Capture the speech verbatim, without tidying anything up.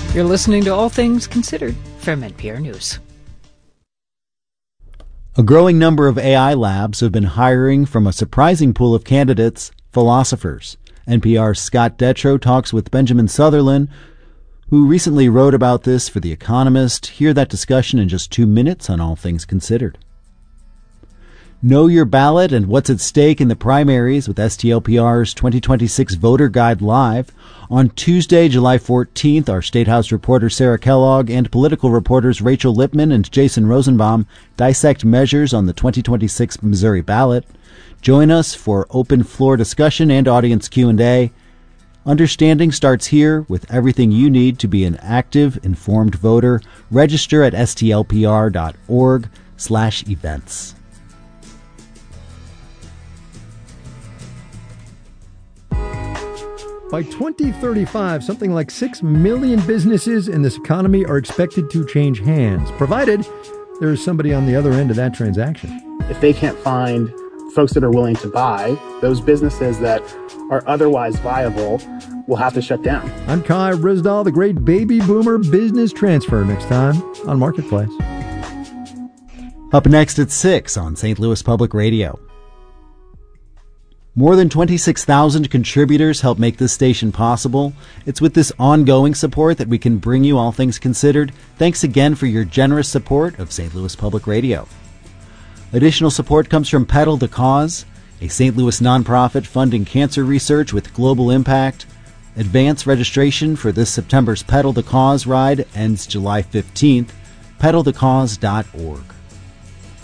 You're listening to All Things Considered from N P R News. A growing number of A I labs have been hiring from a surprising pool of candidates, philosophers. N P R's Scott Detrow talks with Benjamin Sutherland, who recently wrote about this for The Economist. Hear that discussion in just two minutes on All Things Considered. Know your ballot and what's at stake in the primaries with S T L P R's twenty twenty-six Voter Guide Live. On Tuesday, July fourteenth, our State House reporter Sarah Kellogg and political reporters Rachel Lippman and Jason Rosenbaum dissect measures on the twenty twenty-six Missouri ballot. Join us for open floor discussion and audience Q and A. Understanding starts here with everything you need to be an active, informed voter. Register at stlpr.org slash events. By twenty thirty-five, something like six million businesses in this economy are expected to change hands, provided there is somebody on the other end of that transaction. If they can't find folks that are willing to buy, those businesses that are otherwise viable will have to shut down. I'm Kai Ryssdal, the great baby boomer business transfer, next time on Marketplace. Up next at six on Saint Louis Public Radio. More than twenty-six thousand contributors help make this station possible. It's with this ongoing support that we can bring you All Things Considered. Thanks again for your generous support of Saint Louis Public Radio. Additional support comes from Pedal the Cause, a Saint Louis nonprofit funding cancer research with global impact. Advance registration for this September's Pedal the Cause ride ends July fifteenth. pedal the cause dot org.